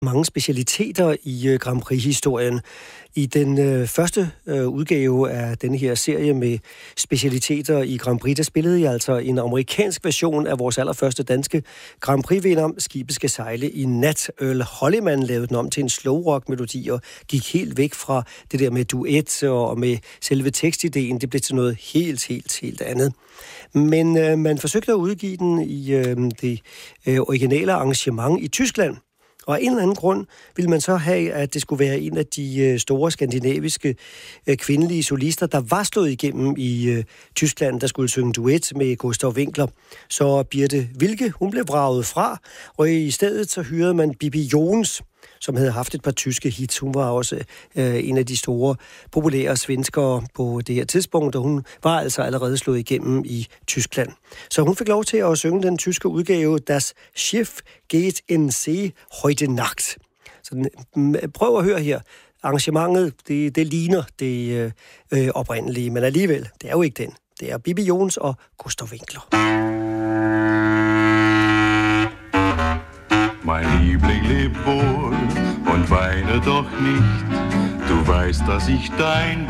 mange specialiteter i Grand Prix-historien. I den første udgave af denne her serie med specialiteter i Grand Prix, der spillede jeg altså en amerikansk version af vores allerførste danske Grand Prix-vinder. Skibet skal sejle i nat. Earl Holliman lavede den om til en slow rock-melodi og gik helt væk fra det der med duet og med selve tekstideen. Det blev til noget helt andet. Men man forsøgte at udgive den i det originale arrangement i Tyskland. Og af en eller anden grund ville man så have, at det skulle være en af de store skandinaviske kvindelige solister, der var slået igennem i Tyskland, der skulle synge duet med Gustav Winckler. Så Birthe Wilke, hun blev vraget fra, og i stedet så hyrede man Bibi Jones, som havde haft et par tyske hits. Hun var også en af de store populære svenskere på det her tidspunkt, og hun var altså allerede slået igennem i Tyskland. Så hun fik lov til at synge den tyske udgave, Das Schiff geht in See heute Nacht. Så prøv at høre her. Arrangementet, det ligner det oprindelige, men alligevel, det er jo ikke den. Det er Bibi Jones og Gustav Winckler. Mein Liebling, leb wohl und weine doch nicht. Du weißt, dass ich dein